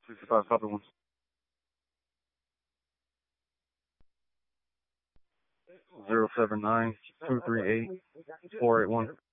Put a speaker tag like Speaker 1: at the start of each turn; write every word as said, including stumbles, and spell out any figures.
Speaker 1: sixty-five, copy one. Zero seven nine two three eight four eight one.